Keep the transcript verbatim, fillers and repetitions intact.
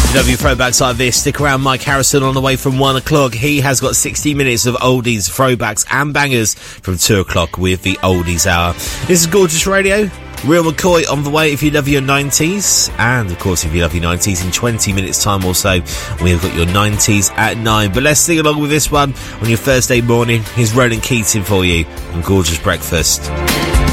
Love your throwbacks like this. Stick around, Mike Harrison on the way from one o'clock. He has got sixty minutes of oldies, throwbacks and bangers from two o'clock with the Oldies Hour. This is Gorgeous Radio. Real McCoy on the way if you love your nineties. And, of course, if you love your nineties, in twenty minutes' time or so, we have got your nineties at nine. But let's sing along with this one on your Thursday morning. Here's Ronan Keating for you on Gorgeous Breakfast.